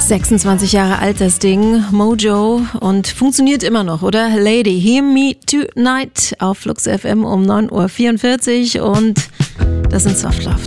26 Jahre alt das Ding, Mojo, und funktioniert immer noch, oder? Lady, Hear Me Tonight auf Flux FM um 9.44 Uhr und das sind Soft Love.